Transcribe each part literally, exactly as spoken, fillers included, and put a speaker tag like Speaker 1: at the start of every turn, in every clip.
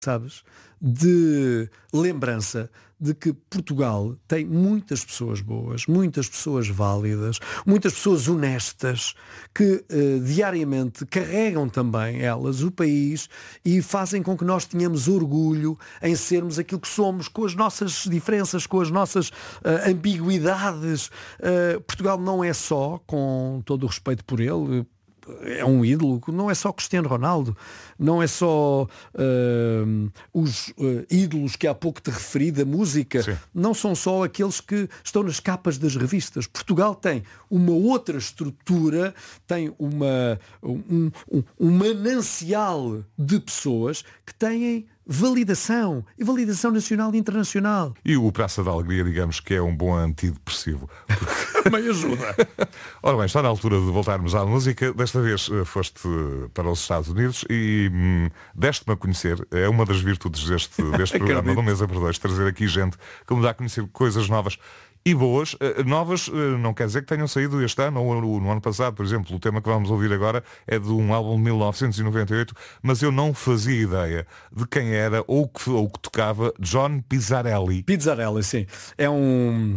Speaker 1: sabes, de lembrança de que Portugal tem muitas pessoas boas, muitas pessoas válidas, muitas pessoas honestas que eh, diariamente carregam também elas o país e fazem com que nós tenhamos orgulho em sermos aquilo que somos, com as nossas diferenças, com as nossas eh, ambiguidades. Eh, Portugal não é só, com todo o respeito por ele, é um ídolo, não é só Cristiano Ronaldo, não é só uh, os uh, ídolos que há pouco te referi da música. Sim. Não são só aqueles que estão nas capas das revistas. Portugal tem uma outra estrutura, tem uma, um, um, um manancial de pessoas que têm validação, e validação nacional e internacional.
Speaker 2: E o Praça da Alegria, digamos que é um bom antidepressivo.
Speaker 1: Também ajuda.
Speaker 2: Ora bem, está na altura de voltarmos à música. Desta vez foste para os Estados Unidos e hum, deste-me a conhecer. É uma das virtudes deste, deste programa do Mesa por Dois, trazer aqui gente que me dá a conhecer coisas novas e boas. Novas não quer dizer que tenham saído este ano ou no ano passado. Por exemplo, o tema que vamos ouvir agora é de um álbum de mil novecentos e noventa e oito, mas eu não fazia ideia de quem era ou que, ou que tocava John Pizzarelli.
Speaker 1: Pizzarelli, sim. É um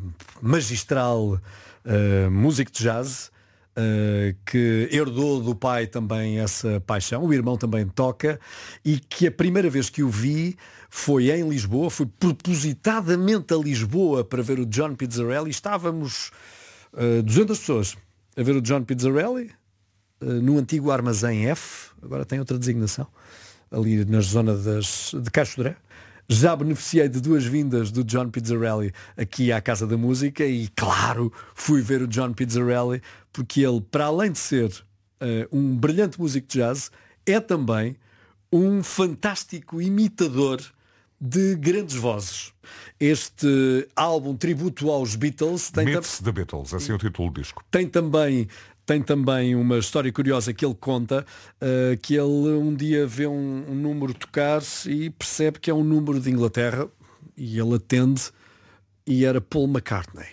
Speaker 1: magistral uh, músico de jazz uh, que herdou do pai também essa paixão. O irmão também toca e que a primeira vez que o vi foi em Lisboa, fui propositadamente a Lisboa para ver o John Pizzarelli. Estávamos uh, duzentas pessoas a ver o John Pizzarelli uh, no antigo Armazém F, agora tem outra designação, ali na zona das, de Caixodré. Já beneficiei de duas vindas do John Pizzarelli aqui à Casa da Música e, claro, fui ver o John Pizzarelli porque ele, para além de ser uh, um brilhante músico de jazz, é também um fantástico imitador de grandes vozes. Este álbum tributo aos Beatles tem
Speaker 2: Meets the Beatles, assim é o título do disco.
Speaker 1: Tem também, tem também uma história curiosa que ele conta, uh, que ele um dia vê um, um número tocar-se e percebe que é um número de Inglaterra e ele atende e era Paul McCartney.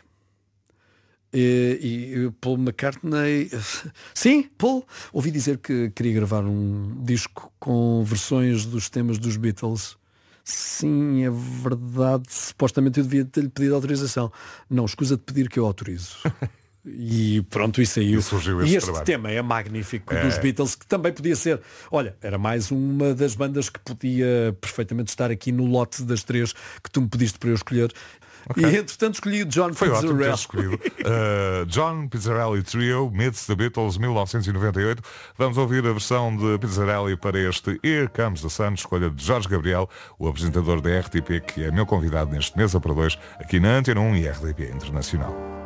Speaker 1: E, e Paul McCartney, sim, Paul, ouvi dizer que queria gravar um disco com versões dos temas dos Beatles. Sim, é verdade. Supostamente eu devia ter-lhe pedido autorização. Não, escusa de pedir que eu autorizo. E pronto, isso saiu.
Speaker 2: E,
Speaker 1: e este
Speaker 2: trabalho.
Speaker 1: tema é magnífico
Speaker 2: é.
Speaker 1: dos Beatles, que também podia ser, olha, era mais uma das bandas que podia perfeitamente estar aqui no lote das três que tu me pediste para eu escolher. Okay. E entretanto escolhi o John
Speaker 2: Foi
Speaker 1: Pizzarelli.
Speaker 2: Ótimo ter escolhido. Uh, John Pizzarelli Trio, Meets the Beatles, mil novecentos e noventa e oito. Vamos ouvir a versão de Pizzarelli para este Here Comes the Sun, escolha de Jorge Gabriel, o apresentador da R T P, que é meu convidado neste Mesa para Dois, aqui na Antena um e R T P Internacional.